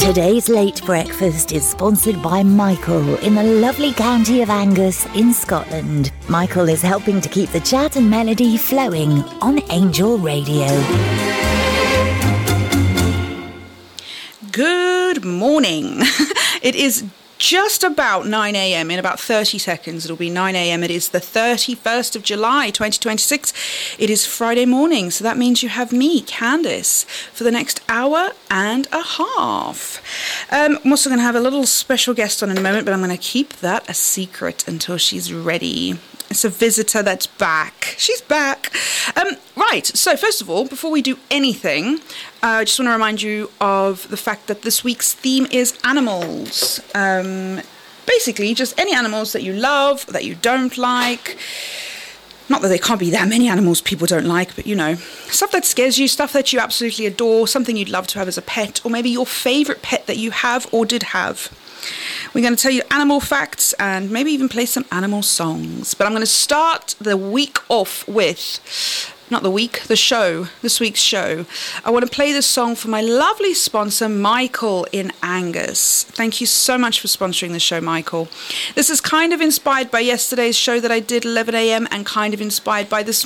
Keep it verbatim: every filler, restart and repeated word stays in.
Today's late breakfast is sponsored by Michael in the lovely county of Angus in Scotland. Michael is helping to keep the chat and melody flowing on Angel Radio. Good morning. It is just about nine a.m. In about thirty seconds, it'll be nine a.m. It is the thirty-first of July, twenty twenty-six. It is Friday morning, so that means you have me, Candice, for the next hour and a half. Um, I'm also going to have a little special guest on in a moment, but I'm going to keep that a secret until she's ready. It's a visitor that's back. She's back. Um, right, so first of all, before we do anything, uh, I just want to remind you of the fact that this week's theme is animals. Um, basically, just any animals that you love, that you don't like. Not that there can't be that many animals people don't like, but you know, stuff that scares you, stuff that you absolutely adore, something you'd love to have as a pet, or maybe your favourite pet that you have or did have. We're going to tell you animal facts and maybe even play some animal songs. But I'm going to start the week off with, not the week, the show, this week's show. I want to play this song for my lovely sponsor, Michael in Angus. Thank you so much for sponsoring the show, Michael. This is kind of inspired by yesterday's show that I did, eleven a.m, and kind of inspired by this